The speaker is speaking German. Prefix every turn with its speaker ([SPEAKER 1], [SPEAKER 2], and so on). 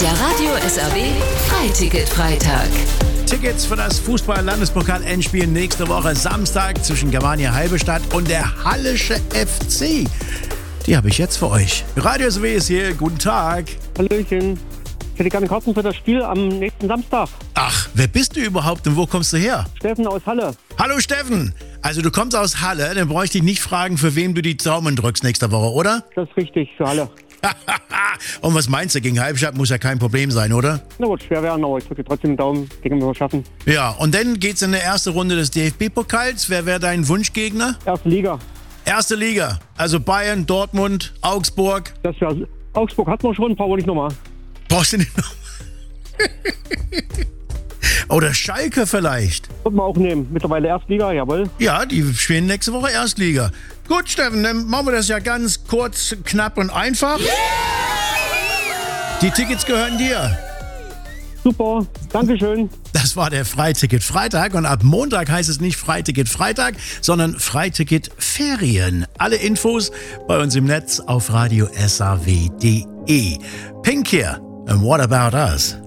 [SPEAKER 1] Der Radio SRW Freiticket-Freitag.
[SPEAKER 2] Tickets für das Fußball-Landespokal-Endspiel nächste Woche Samstag zwischen Germania Halberstadt und der Hallische FC. Die habe ich jetzt für euch. Radio SRW ist hier. Guten Tag.
[SPEAKER 3] Hallöchen. Ich hätte gerne Karten für das Spiel am nächsten Samstag.
[SPEAKER 2] Ach, wer bist du überhaupt und wo kommst du her?
[SPEAKER 3] Steffen aus Halle.
[SPEAKER 2] Hallo Steffen. Also du kommst aus Halle, dann bräuchte ich nicht fragen, für wem du die Daumen drückst nächste Woche, oder?
[SPEAKER 3] Das ist richtig, für Halle.
[SPEAKER 2] Und was meinst du, gegen Halberstadt muss ja kein Problem sein, oder?
[SPEAKER 3] Na gut, schwer werden, aber ich drücke trotzdem den Daumen. Denke, wir schaffen.
[SPEAKER 2] Ja, und dann geht's in der erste Runde des DFB-Pokals. Wer wäre dein Wunschgegner?
[SPEAKER 3] Erste Liga.
[SPEAKER 2] Erste Liga, also Bayern, Dortmund, Augsburg.
[SPEAKER 3] Das wäre Augsburg hat man schon, brauche ich nochmal.
[SPEAKER 2] Brauchst du nicht noch? Oder Schalke vielleicht.
[SPEAKER 3] Wird man auch nehmen. Mittlerweile Erstliga, jawohl.
[SPEAKER 2] Ja, die spielen nächste Woche Erstliga. Gut, Steffen, dann machen wir das ja ganz kurz, knapp und einfach. Die Tickets gehören dir.
[SPEAKER 3] Super, Dankeschön.
[SPEAKER 2] Das war der Freiticket-Freitag und ab Montag heißt es nicht Freiticket-Freitag, sondern Freiticket-Ferien. Alle Infos bei uns im Netz auf radiosrw.de. Pink hier, and what about us?